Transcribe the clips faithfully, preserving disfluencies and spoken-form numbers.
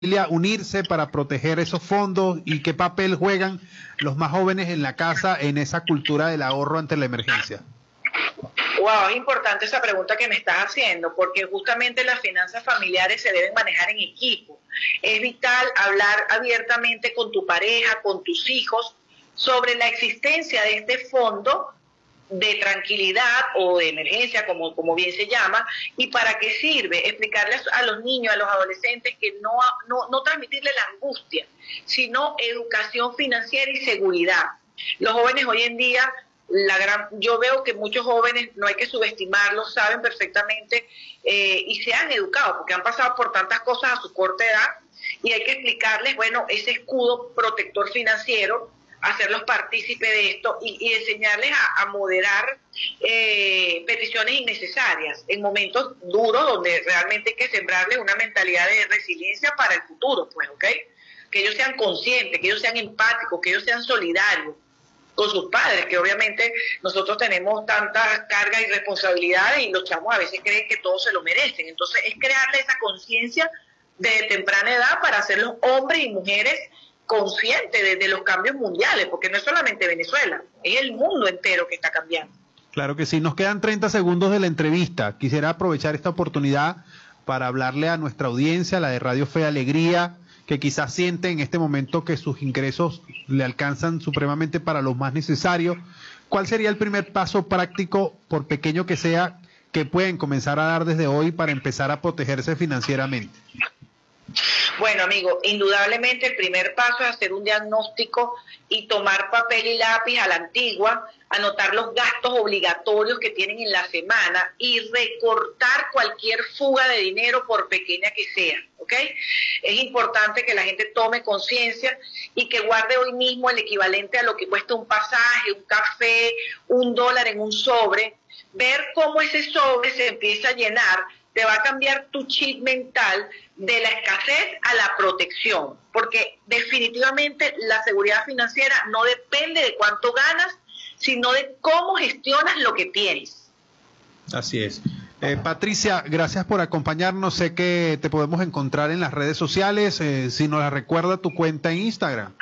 unirse para proteger esos fondos y qué papel juegan los más jóvenes en la casa en esa cultura del ahorro ante la emergencia? Wow, es importante esa pregunta que me estás haciendo, porque justamente las finanzas familiares se deben manejar en equipo. Es vital hablar abiertamente con tu pareja, con tus hijos, sobre la existencia de este fondo de tranquilidad o de emergencia, como, como bien se llama, y para qué sirve, explicarles a los niños, a los adolescentes, que no, no, no transmitirles la angustia, sino educación financiera y seguridad. Los jóvenes hoy en día, la gran, yo veo que muchos jóvenes, no hay que subestimarlos, saben perfectamente eh, y se han educado, porque han pasado por tantas cosas a su corta edad, y hay que explicarles, bueno, ese escudo protector financiero, hacerlos partícipes de esto y, y enseñarles a, a moderar eh, peticiones innecesarias en momentos duros donde realmente hay que sembrarles una mentalidad de resiliencia para el futuro, pues, ¿ok? Que ellos sean conscientes, que ellos sean empáticos, que ellos sean solidarios con sus padres, que obviamente nosotros tenemos tantas cargas y responsabilidades y los chamos a veces creen que todos se lo merecen. Entonces es crearle esa conciencia de temprana edad para hacerlos hombres y mujeres consciente de, de los cambios mundiales, porque no es solamente Venezuela, es el mundo entero que está cambiando. Claro que sí, nos quedan treinta segundos de la entrevista. Quisiera aprovechar esta oportunidad para hablarle a nuestra audiencia, la de Radio Fe y Alegría, que quizás siente en este momento que sus ingresos le alcanzan supremamente para lo más necesario. ¿Cuál sería el primer paso práctico, por pequeño que sea, que pueden comenzar a dar desde hoy para empezar a protegerse financieramente? Bueno, amigo, indudablemente el primer paso es hacer un diagnóstico y tomar papel y lápiz a la antigua, anotar los gastos obligatorios que tienen en la semana y recortar cualquier fuga de dinero, por pequeña que sea, ¿ok? Es importante que la gente tome conciencia y que guarde hoy mismo el equivalente a lo que cuesta un pasaje, un café, un dólar en un sobre. Ver cómo ese sobre se empieza a llenar te va a cambiar tu chip mental de la escasez a la protección, porque definitivamente la seguridad financiera no depende de cuánto ganas, sino de cómo gestionas lo que tienes. Así es. Eh, Patricia, gracias por acompañarnos. Sé que te podemos encontrar en las redes sociales. Eh, si nos la recuerda tu cuenta en Instagram.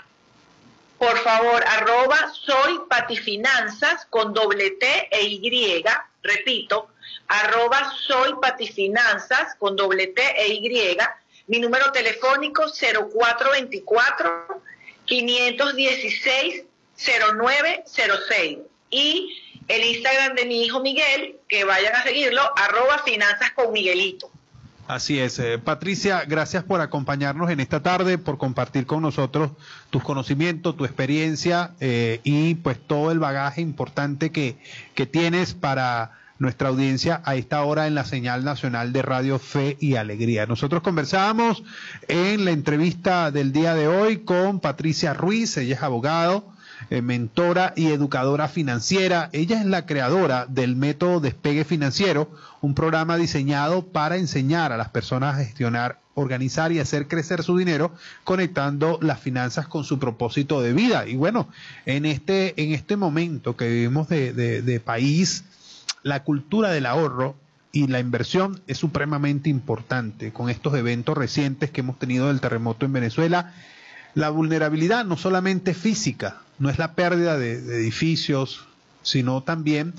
Por favor, arroba soy patifinanzas con doble T e Y, repito, arroba soy patifinanzas con doble T e Y, mi número telefónico cero cuatro veinticuatro, quinientos dieciséis, cero nueve cero seis y el Instagram de mi hijo Miguel, que vayan a seguirlo, arroba finanzas con Miguelito. Así es. Eh, Patricia, gracias por acompañarnos en esta tarde, por compartir con nosotros tus conocimientos, tu experiencia eh, y pues todo el bagaje importante que, que tienes para nuestra audiencia a esta hora en la señal nacional de Radio Fe y Alegría. Nosotros conversábamos en la entrevista del día de hoy con Patricia Ruiz. Ella es abogado, eh, mentora y educadora financiera. Ella es la creadora del método Despegue Financiero, un programa diseñado para enseñar a las personas a gestionar, organizar y hacer crecer su dinero, conectando las finanzas con su propósito de vida. Y bueno, en este, en este momento que vivimos de, de, de país, la cultura del ahorro y la inversión es supremamente importante. Con estos eventos recientes que hemos tenido del terremoto en Venezuela, la vulnerabilidad no solamente física, no es la pérdida de, de edificios, sino también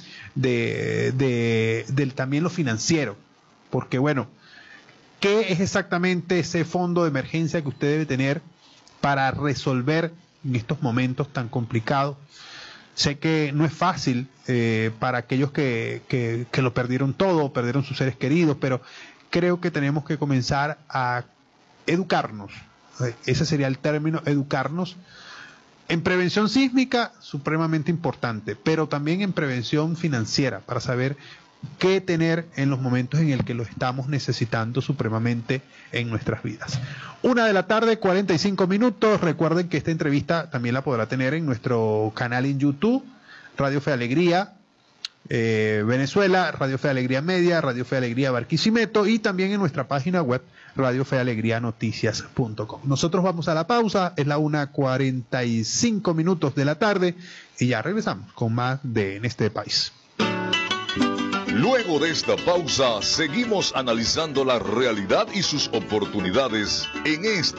de, de, de también lo financiero. Porque bueno, ¿qué es exactamente ese fondo de emergencia que usted debe tener para resolver en estos momentos tan complicados? Sé que no es fácil eh, para aquellos que, que, que lo perdieron todo, perdieron sus seres queridos, pero creo que tenemos que comenzar a educarnos. Ese sería el término, educarnos. En prevención sísmica, supremamente importante, pero también en prevención financiera, para saber qué tener en los momentos en el que lo estamos necesitando supremamente en nuestras vidas. Una de la tarde, cuarenta y cinco minutos. Recuerden que esta entrevista también la podrá tener en nuestro canal en YouTube, Radio Fe Alegría eh, Venezuela, Radio Fe Alegría Media, Radio Fe Alegría Barquisimeto y también en nuestra página web radio fe alegría noticias punto com. Nosotros vamos a la pausa, es la una cuarenta y cinco minutos de la tarde y ya regresamos con más de En este país. Luego de esta pausa, seguimos analizando la realidad y sus oportunidades en este